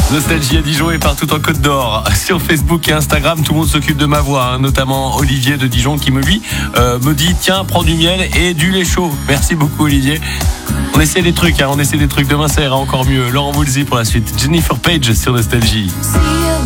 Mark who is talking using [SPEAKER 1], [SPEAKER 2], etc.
[SPEAKER 1] Nostalgie à Dijon et partout en Côte d'Or. Sur Facebook et Instagram, tout le monde s'occupe de ma voix, notamment Olivier de Dijon qui me dit tiens, prends du miel et du lait chaud. Merci beaucoup Olivier. On essaie des trucs, Demain ça ira encore mieux. Laurent Voulzy pour la suite. Jennifer Page sur Nostalgie.